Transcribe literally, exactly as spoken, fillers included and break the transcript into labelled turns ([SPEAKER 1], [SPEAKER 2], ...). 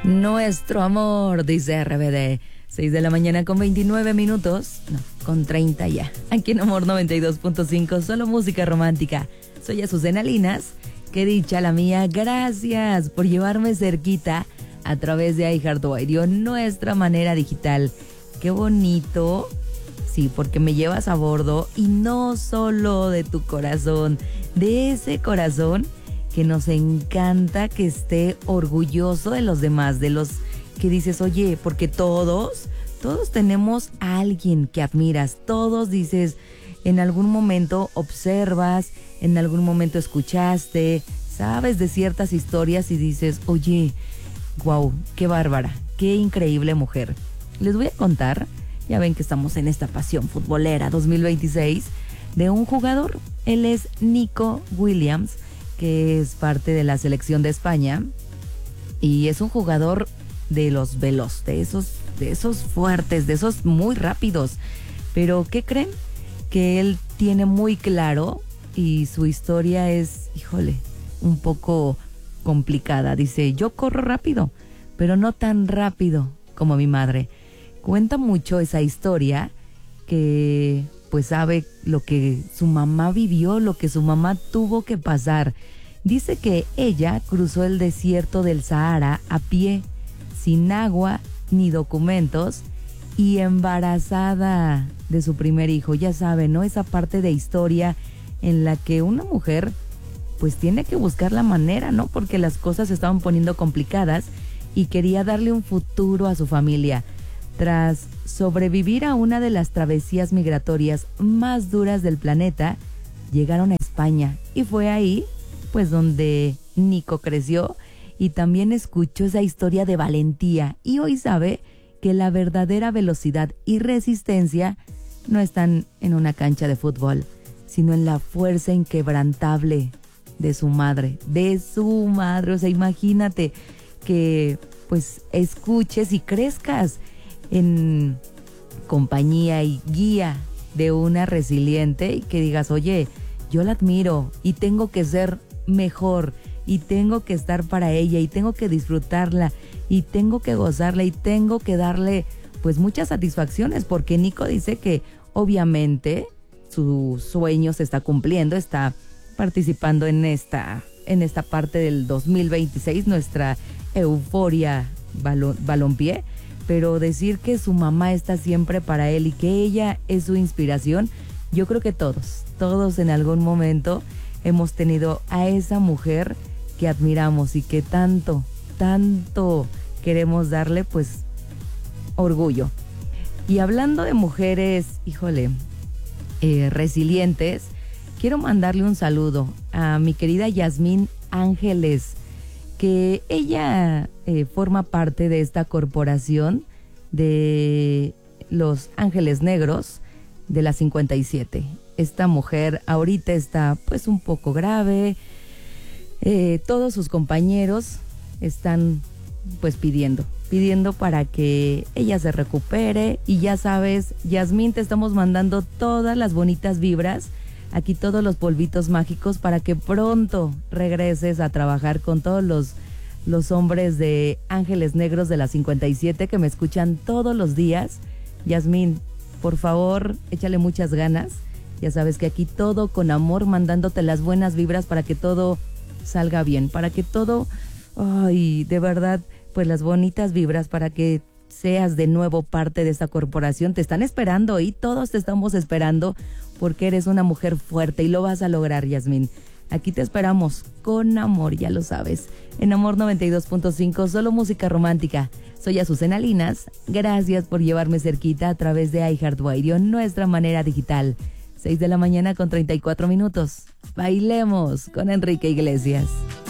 [SPEAKER 1] Nuestro amor, dice R B D. seis de la mañana con veintinueve minutos. No, con treinta ya. Aquí en Amor noventa y dos punto cinco, solo música romántica. Soy Azucena Linas. Qué dicha la mía. Gracias por llevarme cerquita a través de iHeartRadio, nuestra manera digital. Qué bonito. Sí, porque me llevas a bordo y no solo de tu corazón, de ese corazón que nos encanta que esté orgulloso de los demás, de los que dices, oye, porque todos, todos tenemos a alguien que admiras, todos dices, en algún momento observas, en algún momento escuchaste, sabes de ciertas historias y dices, oye, wow, qué bárbara, qué increíble mujer. Les voy a contar, ya ven que estamos en esta pasión futbolera dos mil veintiséis, de un jugador. Él es Nico Williams, que es parte de la selección de España y es un jugador de los veloz, de esos, de esos fuertes, de esos muy rápidos. Pero ¿qué creen? Que él tiene muy claro y su historia es, híjole, un poco complicada. Dice, yo corro rápido, pero no tan rápido como mi madre. Cuenta mucho esa historia que pues sabe lo que su mamá vivió, lo que su mamá tuvo que pasar. Dice que ella cruzó el desierto del Sahara a pie, sin agua ni documentos y embarazada de su primer hijo. Ya saben, ¿no? Esa parte de historia en la que una mujer pues tiene que buscar la manera, ¿no? Porque las cosas se estaban poniendo complicadas y quería darle un futuro a su familia. Tras sobrevivir a una de las travesías migratorias más duras del planeta, llegaron a España y fue ahí pues donde Nico creció y también escuchó esa historia de valentía y hoy sabe que la verdadera velocidad y resistencia no están en una cancha de fútbol, sino en la fuerza inquebrantable de su madre, de su madre. O sea, imagínate que pues escuches y crezcas en compañía y guía de una resiliente y que digas, oye, yo la admiro y tengo que ser mejor y tengo que estar para ella y tengo que disfrutarla y tengo que gozarla y tengo que darle pues muchas satisfacciones, porque Nico dice que obviamente su sueño se está cumpliendo, está participando en esta, en esta parte del dos mil veintiséis, nuestra euforia balon, balompié. Pero decir que su mamá está siempre para él y que ella es su inspiración, yo creo que todos, todos en algún momento hemos tenido a esa mujer que admiramos y que tanto, tanto queremos darle pues orgullo. Y hablando de mujeres, híjole, eh, resilientes, quiero mandarle un saludo a mi querida Yasmín Ángeles, que ella eh, forma parte de esta corporación de los Ángeles Negros de la cincuenta y siete. Esta mujer ahorita está pues un poco grave, eh, todos sus compañeros están pues pidiendo, pidiendo para que ella se recupere y ya sabes, Yasmín, te estamos mandando todas las bonitas vibras, aquí todos los polvitos mágicos para que pronto regreses a trabajar con todos los, los hombres de Ángeles Negros de la cincuenta y siete que me escuchan todos los días. Yasmín, por favor, échale muchas ganas. Ya sabes que aquí todo con amor, mandándote las buenas vibras para que todo salga bien, para que todo, ay, de verdad, pues las bonitas vibras para que seas de nuevo parte de esta corporación. Te están esperando y todos te estamos esperando porque eres una mujer fuerte y lo vas a lograr, Yasmín. Aquí te esperamos con amor, ya lo sabes. En Amor noventa y dos punto cinco, solo música romántica. Soy Azucena Linas. Gracias por llevarme cerquita a través de iHeartRadio, nuestra manera digital. seis de la mañana con treinta y cuatro minutos. Bailemos con Enrique Iglesias.